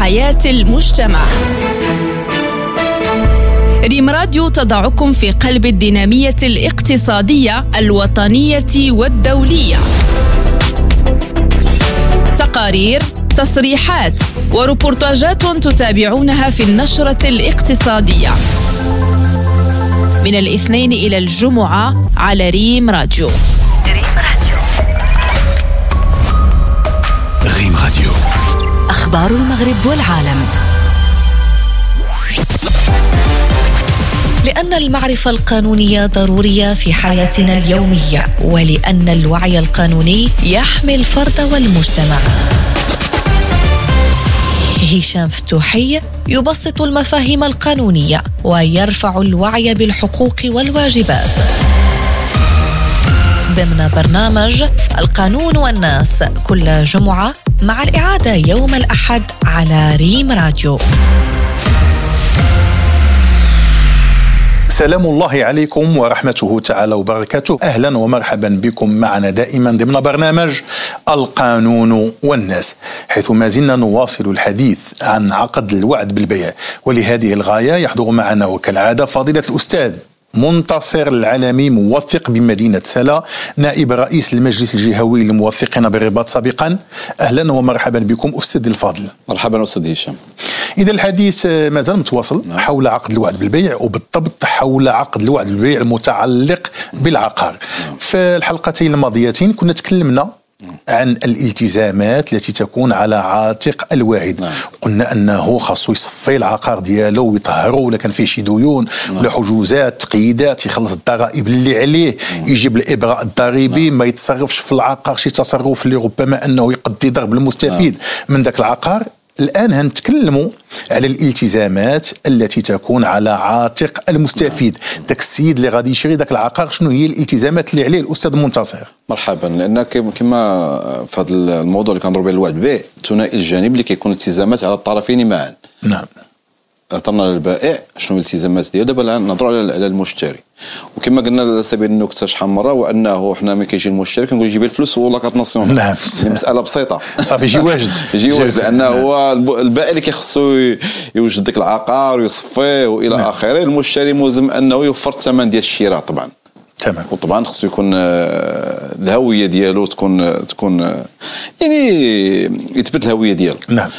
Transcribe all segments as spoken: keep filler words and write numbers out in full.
حياة المجتمع. ريم راديو تضعكم في قلب الدينامية الاقتصادية الوطنية والدولية. تقارير، تصريحات وروبورتاجات تتابعونها في النشرة الاقتصادية من الاثنين إلى الجمعة على ريم راديو. ريم راديو، أخبار المغرب والعالم. لأن المعرفة القانونية ضرورية في حياتنا اليومية، ولأن الوعي القانوني يحمي الفرد والمجتمع. هشام فتوحي يبسط المفاهيم القانونية ويرفع الوعي بالحقوق والواجبات ضمن برنامج القانون والناس كل جمعة، مع الإعادة يوم الأحد على ريم راديو. سلام الله عليكم ورحمته تعالى وبركاته. أهلا ومرحبا بكم معنا دائما ضمن برنامج القانون والناس، حيث ما زلنا نواصل الحديث عن عقد الوعد بالبيع. ولهذه الغاية يحضر معنا وكالعادة فضيلة الأستاذ منتصر العالمي، موثق بمدينة سلا، نائب رئيس المجلس الجهوي للموثقين بالرباط سابقا. أهلا ومرحبا بكم أستاذ الفاضل. مرحبا أستاذ هشام. إذا الحديث ما زال متواصل حول عقد الوعد بالبيع، وبالضبط حول عقد الوعد بالبيع المتعلق بالعقار. في الحلقتين الماضيتين كنا تكلمنا عن الالتزامات التي تكون على عاتق الواعد. نعم. قلنا أنه خاصو يصفي العقار ديالو ويطهرو، ولا كان فيه شي ديون. نعم. ولا حجوزات، تقييدات، يخلص الضرائب اللي عليه. نعم. يجيب الإبراء الضريبي. نعم. ما يتصرفش في العقار شي تصرف اللي ربما أنه يقضي ضرب المستفيد. نعم. من ذاك العقار. الآن هنتكلموا على الالتزامات التي تكون على عاتق المستفيد. داك السيد اللي غادي يشري داك العقار، شنو هي الالتزامات اللي عليه الأستاذ منتصر؟ مرحبا. لأن كما في هذا الموضوع اللي كنضرب به الوعد بالبيع، ثنائي الجانب اللي كيكون التزامات على الطرفين معا. نعم. هضرنا على البائع شنو الالتزامات ديالو، دابا نهضروا على المشتري. وكما قلنا على سبيل النكته شحال مره، وانه حنا ملي كيجي المشتري كنقول يجيب الفلوس ولا كتنسيون. نعم. المساله بسيطه، صافي يجي واجد يجي واجد، لانه هو البائع اللي كيخصو يوجد ديك العقار ويصفيه والى نعم. اخره. المشتري ملزم انه يوفر الثمن ديال الشراء طبعا. تمام. وطبعا خصو يكون الهويه ديالو تكون تكون يعني يثبت الهويه ديالو. نعم.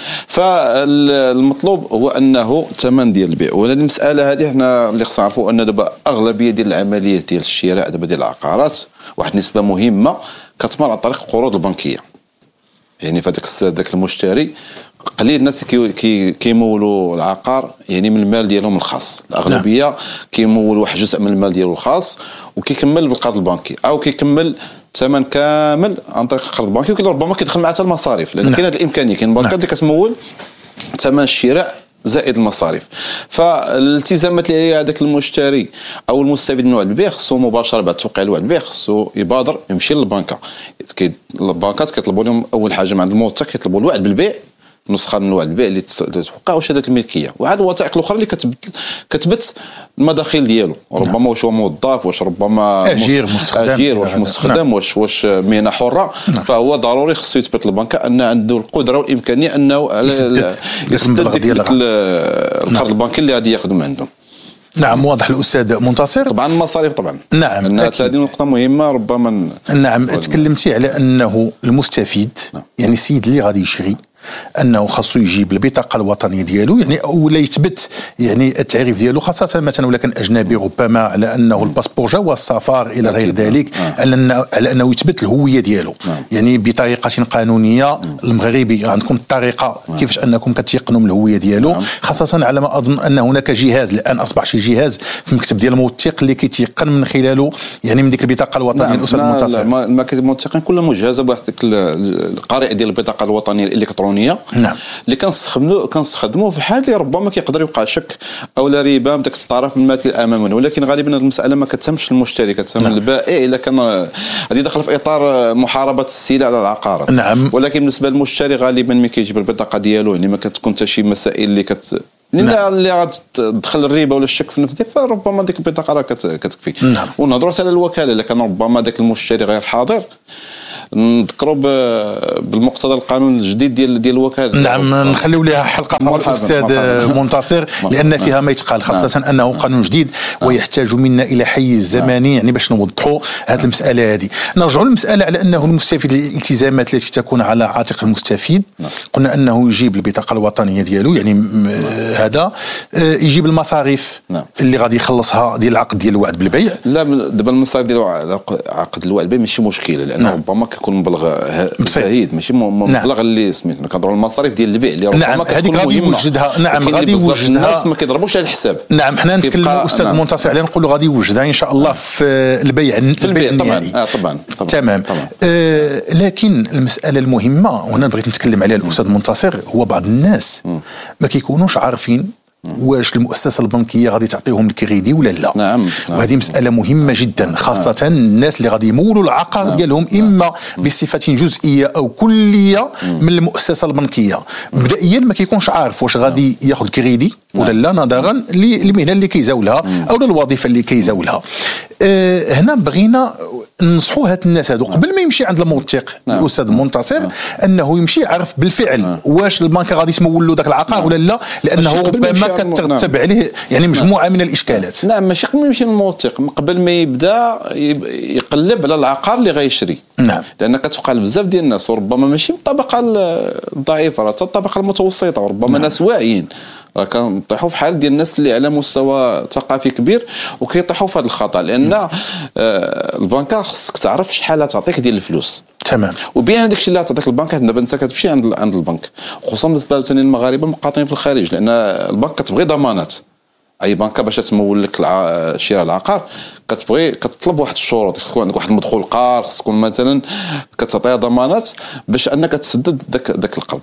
فالمطلوب هو انه الثمن ديال البيع. وهذه المساله هذه احنا اللي خصنا نعرفوا ان دابا اغلبيه ديال العمليات ديال الشراء دابا ديال العقارات، واحد النسبه مهمه كتمر عن طريق القروض البنكيه. يعني فداك ذاك المشتري قليل الناس كي كي كيمولوا العقار يعني من المال ديالهم الخاص. الاغلبيه نعم. كيمول واحد جزء من المال ديالو الخاص وكيكمل بالقرض البنكي، او كيكمل ثمن كامل عن طريق القرض البنكي، وكي ربما كيدخل معها حتى المصاريف، لان نعم. كاين هذه الامكانيه. كاين البنكات اللي كتمول ثمن الشراء زائد المصاريف. فالالتزامات اللي هي هذاك المشتري او المستفيد من وعد البيع خصو مباشره بعد توقيع الوعد البيع خصو يبادر يمشي للبنكه. البنكات كيطلبوا لهم اول حاجه من عند الموثق، كيطلبوا الوعد بالبيع، نسخه من الوعد البيع اللي توقع، وشهاده الملكيه، وعاد الوثائق الاخرى اللي كتبت كتبت المداخيل ديالو. ربما نعم. واش هو موظف، واش ربما اجير مستخدم، اجير واش مستخدم، نعم. واش واش مهنه حره. نعم. فهو ضروري خصو يثبت البنكه ان عنده القدره والامكانيه انه يسدد ديك القرض البنكي اللي غادي ياخذ من عندهم. نعم، واضح الأستاذ منتصر. طبعا المصاريف طبعا. نعم. هذه نقطة مهمة ربما. نعم، تكلمتي على أنه المستفيد نعم. يعني السيد اللي غادي يشري انه خاصو يجيب البطاقه الوطنيه ديالو، يعني ولا يثبت يعني التعريف ديالو، خاصه مثلا ولا كان اجنبي ربما على انه الباسبور جواز السفر الى غير ذلك، على انه على انه يثبت الهويه ديالو. يعني بطريقه قانونيه. المغربي عندكم الطريقه كيفاش انكم كتيقنوا من الهويه ديالو، خاصه على ما اظن ان هناك جهاز الان اصبح شي جهاز في المكتب ديال الموثق اللي كيتيقن من خلاله يعني من ديك البطاقه الوطنيه. الاستاذ المنتصر، المكاتب الموثقين كلها مجهزه بواحد القارئ ديال البطاقه الوطنيه الالكترونيه. نعم. اللي كنستخدموا كنستخدموا في الحال اللي ربما كيقدر يوقع شك او لا ريبه من ذاك الطرف الماثل امامنا، ولكن غالبا هذه المساله ما كتهمش المشتري، كتهم نعم. البائع الا كان هذه داخل في اطار محاربه السلع على العقارات. نعم. ولكن بالنسبه للمشتري غالبا ملي كيجيب البطاقه ديالو يعني ما كتكون حتى شي مسائل اللي كت نعم. اللي غتدخل الريبه ولا الشك في نفسك، فربما ديك البطاقه راه كتكفي. نعم. ونهضروا على الوكاله، الا كان ربما ذاك المشتري غير حاضر نذكروا بالمقتضى القانون الجديد ديال ديال الوكاله. نعم نخليو لها حلقه مع الاستاذ منتصر لان فيها ما يتقال، خاصه نعم. انه قانون جديد ويحتاج منا الى حيز زمني يعني باش نوضحوا هذه المساله هذه. نرجعوا للمساله على انه المستفيد الالتزامات التي تكون على عاتق المستفيد. نعم. قلنا انه يجيب البطاقه الوطنيه ديالو يعني نعم. هذا يجيب المصاريف نعم. اللي غادي يخلصها ديال العقد ديال الوعد بالبيع. لا دابا المصاريف ديال عقد الوعد بالبيع ماشي مشكله لانه نعم. ربما كيكون مبلغ زهيد ماشي مبلغ نعم. اللي سميتنا كنهضروا المصاريف ديال البيع اللي ربما نعم. هذيك غادي يوجدها. نعم غادي يوجدها. الناس ما كيضربوش على الحساب. نعم حنا نتكلموا استاذ نعم. منتصر عليه نقولوا غادي يوجدها ان شاء الله في البيع في البيع طبعا آه طبعا, طبعا. تمام طبعا. آه لكن المساله المهمه وهنا بغيت نتكلم عليها الاستاذ منتصر هو بعض الناس م. ما كيكونوش عارفين واش المؤسسه البنكيه غادي تعطيهم الكريدي ولا لا. نعم. وهذه مساله مهمه جدا خاصه نعم. الناس اللي غادي يمولوا العقار نعم. ديالهم اما بصفه جزئيه او كليه من المؤسسه البنكيه. مبدئيا ما كيكونش عارف واش غادي ياخذ كريدي ولا لا نظرا للمهنه اللي كيزاولها او للوظيفه اللي كيزاولها. أه هنا بغينا ننصحوا هاد الناس هادو قبل ما يمشي عند الموثق نعم. الاستاذ منتصر نعم. انه يمشي يعرف بالفعل نعم. واش البنك غادي تمول له ذاك العقار نعم. ولا لا لانه ربما كترتب نعم. عليه يعني مجموعه نعم. من الاشكالات. نعم ماشي قبل ما يمشي للموثق قبل ما يبدا يقلب على العقار اللي غيشري نعم. لان كتوقع بزاف ديال الناس وربما ماشي من الطبقه الضعيفه راه حتى الطبقه المتوسطه وربما نعم. ناس واعيين راه كنطيحوا في حال ديال الناس اللي على مستوى ثقافي كبير وكيطيحوا في هذا الخطا لان آه البنكه خصك تعرف شحال تعطيك ديال الفلوس. تمام. وبيان هذاك الشيء اللي تعطيك البنك دابا انت كتمشي عند عند البنك خصوصا بالنسبه ثاني للمغاربه المقاطعين في الخارج لان البنك كتبغي ضمانات. اي بنكه باش تمول لك شراء العقار كتبغي كتطلب واحد الشروط يكون عندك واحد المدخول قار خص تكون مثلا كتعطيها ضمانات باش انك تسدد داك داك القرض.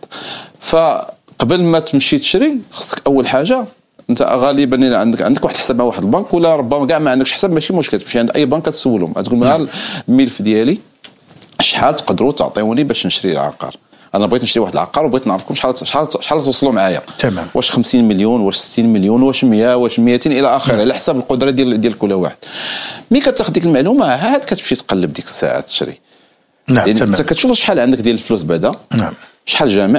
فقبل ما تمشي تشري خصك اول حاجه انت غالبا عندك عندك واحد الحساب مع واحد البنك ولا ربما كاع ما عندكش حساب ماشي مشكل تمشي عند اي بنك تسولهم تقول لهم الملف ديالي شحال تقدروا تعطيوني باش نشري العقار. انا بغيت نشري واحد العقار وبغيت نعرفكم شحال شحال شحال توصلوا معايا. تمام. واش خمسين مليون واش ستين مليون واش مية واش مئتين الى اخره على حسب القدره ديال ديال كل واحد. ملي كتاخذ ديك المعلومه عاد كتمشي تقلب ديك الساعه تشري. نعم يعني تمام. انت كتشوف شحال عندك ديال الفلوس بعدا. نعم. شحال جامع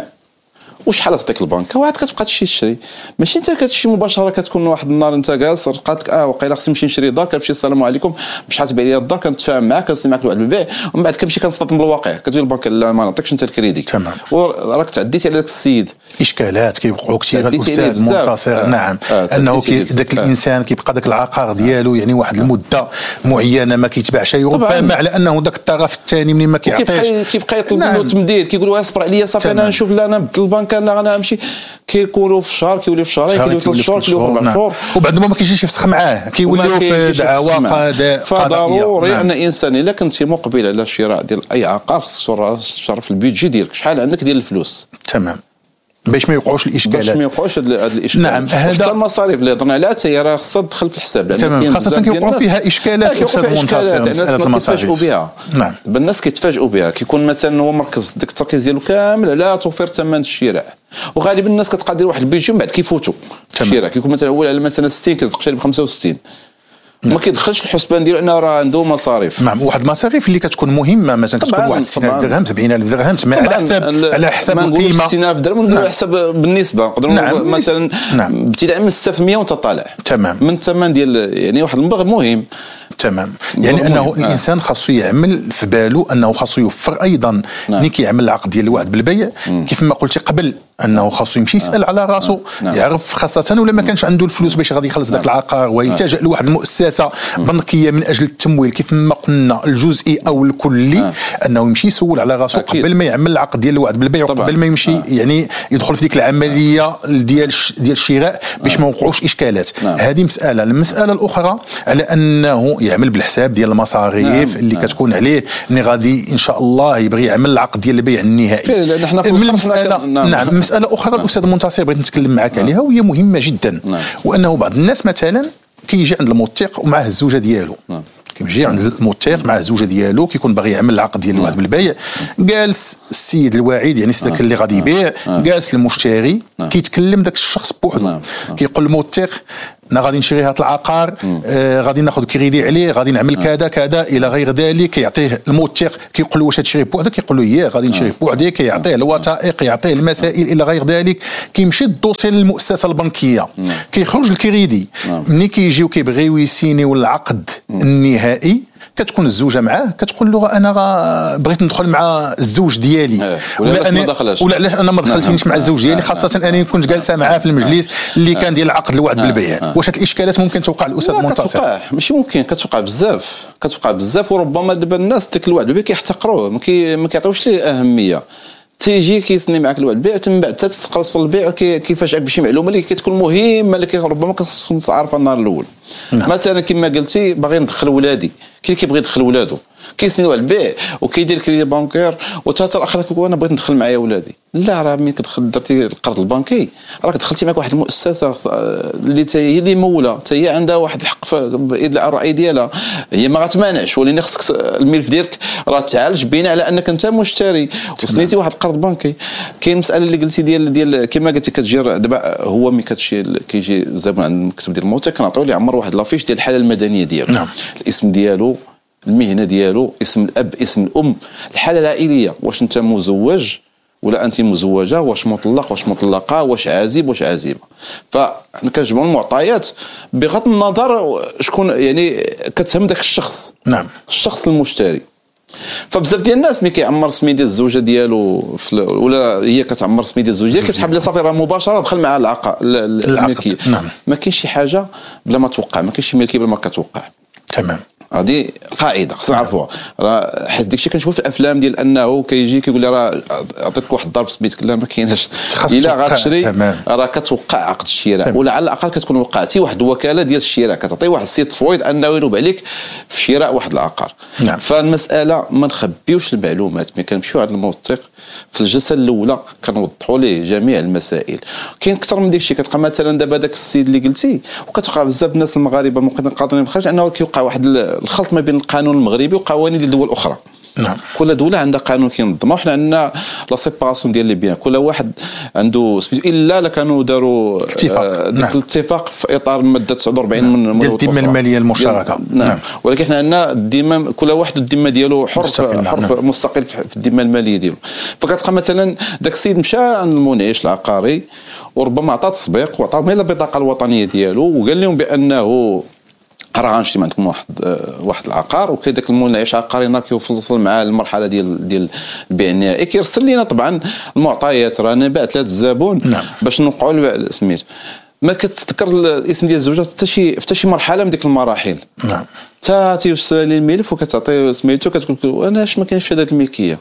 وشحال تعطيك البنكه وعاد كتبقى تمشي تشري. ماشي انت كتمشي مباشره كتكون واحد النهار انت جالس رقات لك اه وقيله خصني نمشي نشري دار كنمشي السلام عليكم بشحال تبيع لي الدار كنتفاهم معاك كنصني معاك الوعد بالبيع ومن بعد كنمشي كنصطدم بالواقع كتقول البنك لا ما نعطيكش انت الكريدي. تمام. وراك تعديتي على داك السيد اشكالات كيوقعوا كثير الاستاذ منتصر. آه. نعم آه. انه كي ذاك آه. الانسان كيبقى ذاك العقار ديالو يعني واحد المده معينه ما كيتباعش ربما على انه ذاك الطرف الثاني منين ما كيعطيش كيبقى يطلب منه تمديد كيقول اصبر عليا صافي انا نشوف لا انا نبدل البنك انا غنمشي كيكونوا في شهر كيولي في شهرين كيولي في شهور كيولي في اربع شهور وبعد ما كيجيش يفسخ معاه كيوليو في دعوى قضاء. فضروري نعم. ان انسان الا كنتي مقبل على شراء ديال اي عقار خصك تعرف البيدجي ديالك شحال عندك ديال الفلوس. تمام. باش ما يوقعوش الاشكالات باش ما يوقعوش هاد الاشكالات. نعم هذا حتى المصاريف اللي هضرنا عليها حتى هي راه خصها تدخل في الحساب تمام خاصه كيوقعوا فيها اشكالات استاذ منتصر مساله المصاريف كيتفاجئوا بها. نعم الناس كيتفاجئوا بها كيكون مثلا هو مركز ديك التركيز ديالو كامل على توفير ثمن الشراء وغالبا الناس كتبقى دير واحد البيجي من بعد كيفوتوا الشراء كيكون مثلا اول على مثلا ستين كيصدق شاري ب خمسة وستين ما كيدخلش في الحسبان ديالو انه راه عنده مصاريف. نعم واحد المصاريف اللي كتكون مهمه مثلا كتكون واحد ستين ألف درهم سبعين ألف درهم على حساب على حساب القيمه ستين ألف درهم ونقولوا حسب بالنسبه نقدروا نعم. مثلا نعم. ابتداء من ستة في المية وانت طالع. تمام. من الثمن ديال يعني واحد المبلغ مهم. تمام. يعني انه آه. الانسان خاصو يعمل في باله انه خاصو يوفر ايضا نعم. ملي كيعمل العقد ديال الوعد بالبيع كيف ما قلتي قبل انه خاصو يمشي يسال آه. على راسو نعم. يعرف خاصه ولا ما كانش عنده الفلوس باش غادي يخلص داك العقار ويلتجئ لواحد المؤسسه بنكيه من اجل التمويل كيف ما قلنا الجزئي او الكلي آه. انه يمشي يسول على راسو قبل ما يعمل العقد ديال الوعد بالبيع وقبل ما يمشي آه. يعني يدخل في ديك العمليه ديال ديال الشراء باش آه. ما يوقعوش اشكالات. هذه مساله. المساله الاخرى على انه يعمل بالحساب ديال المصاريف نعم. اللي نعم. كتكون عليه ملي غادي ان شاء الله يبغي يعمل العقد ديال البيع النهائي. نحن في المساله نعم, نعم. مساله اخرى نعم. الاستاذ منتصر بغيت نتكلم معك نعم. عليها وهي مهمه جدا نعم. وانه بعض الناس مثلا كيجي عند الموثق ومعه الزوجه ديالو نعم. كيجي عند الموثق مع الزوجه ديالو كيكون باغي يعمل العقد ديال الوعد بالبيع جالس السيد الواعد يعني داك اللي غادي يبيع جالس المشتري كيتكلم داك الشخص بوحدو كيقول الموثق انا غادي نشري هذا العقار، آه غادي ناخذ كريدي عليه، غادي نعمل كذا كذا الى غير ذلك. كيعطيه الموثق كيقول له واش تشري بوحدك، كيقول له ايه غادي نشري بوحدي، كيعطيه الوثائق، يعطيه المسائل الى غير ذلك. كيمشي الدوسي للمؤسسه البنكيه، كيخرج الكريدي. ملي كيجيو كيبغيو يسينيو العقد النهائي، كتكون الزوجه معاه، كتقول له انا بغيت ندخل مع الزوج ديالي، ولا انا ما دخلش، ولا علاش انا ما دخلتينيش مع الزوج ديالي، خاصه انني كنت جالسه معاه في المجلس اللي كان ديال العقد الوعد بالبيع. واش هاد الاشكالات ممكن توقع الاستاذ منتصر؟ كتوقع، ماشي ممكن، كتوقع بزاف، كتوقع بزاف. وربما دابا الناس ديك الوعد بالبيع كيحتقروه، ما كيعطيوش ليه اهميه. تيجي كيسني معك الوعد البيع، من بعد حتى تخلص البيع كيفاجئك بشي معلومه اللي كتكون مهمه اللي ربما كنت عارفها النهار الاول. نعم. مثلا كما قلتي باغي ندخل ولادي، كاين كيبغي يدخل ولادو كيسنيو على البيع وكيدير كريدي بانكير، وتا الاخر كيقول انا بغيت ندخل معايا ولادي. لا، راه ملي كتدخل درتي القرض البنكي راك دخلتي معك واحد المؤسسه اللي هي اللي مولى، حتى هي عندها واحد الحق في الراي ديالها، هي ما غتمانعش، ولكن خصك الملف ديالك راه تعالج بناء على انك انت مشتري وسنيتي واحد القرض بنكي. كاين مساله اللي قلتي ديال ديال كما قلتي كتجي دابا هو ملي كتمشي كيجي الزبون عند المكتب ديال الموثق كنعطيو ليه عمر واحد لافيش ديال الحاله المدنيه ديالو. نعم. الاسم ديالو، المهنه ديالو، اسم الاب، اسم الام، الحاله العائليه، واش انت مزوج ولا انت مزوجه، واش مطلق واش مطلقه، واش عازب واش عازبه. فكنجمعوا المعطيات بغض النظر شكون يعني كتهم ذاك الشخص. نعم. الشخص المشتري. فبزاف ديال الناس ملي كيعمر سمي ديال الزوجه ديالو ولا هي كتعمر سمي ديال الزوجه ديالها كتسحب لها صافي راه مباشره دخل مع العقد الملكيه. نعم. ما كاينش شي حاجه بلا ما توقع، ما كاينش شي ملكيه بلا ما كتوقع. تمام. هذه قاعده خصنا نعرفوها. راه حيت داكشي كنشوف في الافلام ديال انه كيجي كيقول لي راه عطيتك واحد الدار في سميتك، لا ما كايناش. الا غتشري راه كتوقع عقد الشراء، ولا على الاقل كتكون وقعتي واحد الوكاله ديال الشراء، كتعطي واحد السيت فويد انه ينوب عليك في شراء واحد العقار. نعم. فالمساله ما نخبيوش المعلومات، ملي كنمشيو عند الموثق في الجلسه الاولى كنوضحوا ليه جميع المسائل. كاين اكثر من داك الشيء، كتلقى مثلا دابا داك السيد اللي قلتي، وكتوقع بزاف الناس المغاربه ممكن قادرين بخارج انه كيوقع واحد الخلط ما بين القانون المغربي وقوانين ديال الدول الاخرى. نعم. كل دوله عندها قانون كينظمها، وحنا عندنا لا سيباراسيون ديال لي بيان، كل واحد عنده سميتو الا لا كانوا داروا اتفاق. ديك نعم. الاتفاق في اطار الماده تسعة وأربعين من ديال الذمه الماليه المشتركه. نعم. نعم. ولكن حنا عندنا الذمه كل واحد الذمه ديالو حر حر نعم. مستقل في الذمه الماليه ديالو. فكتلقى مثلا داك السيد مشى عند المنعش العقاري وربما عطى تصبيق وعطى غير البطاقه الوطنيه ديالو وقال لهم بانه راه غنشري عندكم واحد واحد العقار، وكي داك المنعش عقاري نهار كيوصل مع المرحله ديال ديال البيع النهائي كيرسل لنا طبعا المعطيات، راه انا بعت لهذا الزبون. نعم. باش نوقعوا سميتو ما كتذكر الاسم ديال الزوجه حتى شي حتى شي مرحله من ديك المراحل. نعم. حتى تيوصل لي الملف وكتعطي سميتو كتقول انا اش ما كاينش شهاده الملكيه.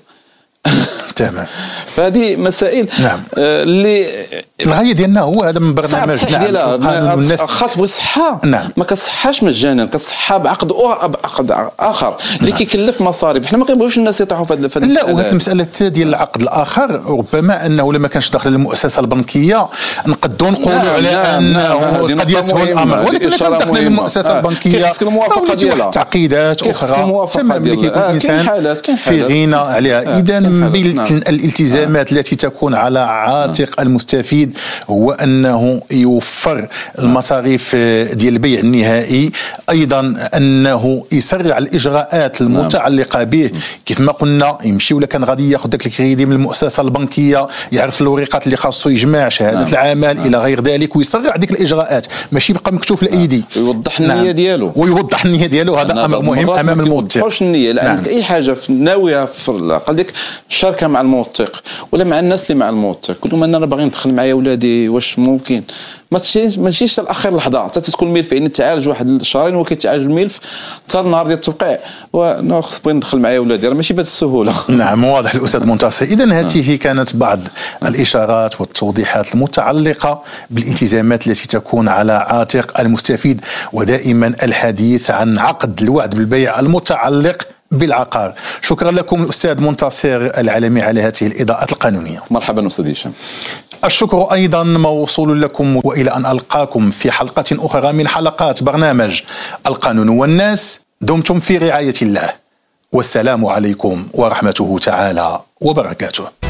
تمام. فهذه مسائل. نعم. آه اللي الغايه ديالنا هو هذا من برنامج الناس واخا تبغي صحه. نعم. ما كتصحاش مجانا، كتصحى بعقد بعقد اخر اللي نعم. كيكلف مصاريف. حنا ما كنبغيوش الناس يطيحوا في هذا. لا، وهذه المساله ديال العقد الاخر ربما انه لما كانش داخل المؤسسه البنكيه نقدروا نقولوا نعم. على انه قد يسهل الامر، ولكن كان داخل المؤسسه البنكيه خصك الموافقه ديالها تعقيدات اخرى تمام اللي كيكون الانسان في غنى عليها. اذا الالتزامات التي تكون على عاتق المستفيد هو أنه يوفر المصاريف ديال البيع النهائي، أيضا أنه يسرع الإجراءات المتعلقة به. كيف ما قلنا يمشي ولا كان غادي ياخذ داك الكريدي من المؤسسة البنكية، يعرف الورقات اللي خاصو يجمع، شهادة نعم. العمل نعم. إلى غير ذلك، ويسرع ديك الإجراءات، ماشي يبقى مكتوب في الأيدي. ويوضح النية نعم. ديالو ويوضح النية ديالو، هذا أمر مهم أمام الموثق. واش النية لأن نعم. أي حاجة في ناوية في الأقل ديك الشركة مع الموثق ولا مع الناس اللي مع الموثق، كل ما انا باغي ندخل معايا ولادي واش ممكن ما تجيش ما تجيش لاخر لحظه حتى تكون الملف يعني تعالج واحد الشهرين وكيتعالج الملف حتى النهار ديال التوقيع وانا خص بغي ندخل معايا ولادي، راه ماشي بهذه السهوله. نعم واضح الاستاذ منتصر. اذا هذه كانت بعض الاشارات والتوضيحات المتعلقه بالالتزامات التي تكون على عاتق المستفيد، ودائما الحديث عن عقد الوعد بالبيع المتعلق بالعقار. شكرا لكم الأستاذ منتصر العلمي على هذه الإضاءات القانونية. مرحبا أستاذ هشام. الشكر أيضا موصول لكم، وإلى أن ألقاكم في حلقة أخرى من حلقات برنامج القانون والناس. دمتم في رعاية الله، والسلام عليكم ورحمته تعالى وبركاته.